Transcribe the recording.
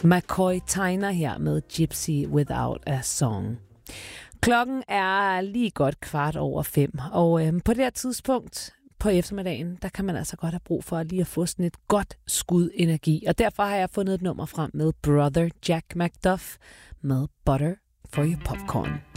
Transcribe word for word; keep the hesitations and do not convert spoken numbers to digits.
McCoy Tyner her med Gypsy Without a Song. Klokken er lige godt kvart over fem, og øhm, på det her tidspunkt på eftermiddagen, der kan man altså godt have brug for lige at få sådan et godt skud energi. Og derfor har jeg fundet et nummer frem med Brother Jack McDuff med Butter for Your Popcorn.